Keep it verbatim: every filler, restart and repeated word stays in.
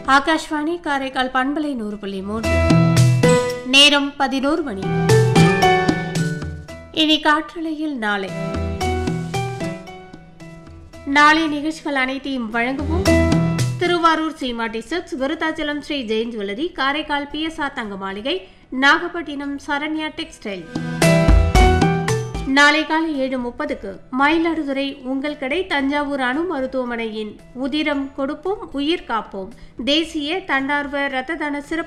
ஆகாஷ்வாணி காரைக்கால் பண்பலை நூறு புள்ளி மூன்று. நேரம் பதினோரு மணி. இனி காற்றலையில் நாளை நாளை நிகழ்ச்சிகள் அனைத்தையும் வழங்குவோம். திருவாரூர் சீமாட்டி silks, Virudhachalam Sri Jain jewellery, Karaikal B S R தங்க மாளிகை, நாகப்பட்டினம் சரண்யா டெக்ஸ்டைல். நாளை காலை ஏழு முப்பதுக்கு மயிலாடுதுறை உங்கள் கடை தஞ்சாவூர் அணு மருத்துவமனையின் உதிரம் கொடுப்போம் உயிர் காப்போம் தேசிய தன்னார்வ இரத்த தான சிறப்பு